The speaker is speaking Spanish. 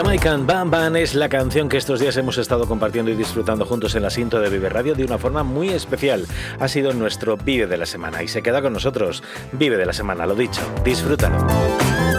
Jamaican Bam Bam es la canción que estos días hemos estado compartiendo y disfrutando juntos en la cinta de Vive Radio de una forma muy especial. Ha sido nuestro Vive de la Semana y se queda con nosotros. Vive de la Semana, lo dicho, disfrútalo.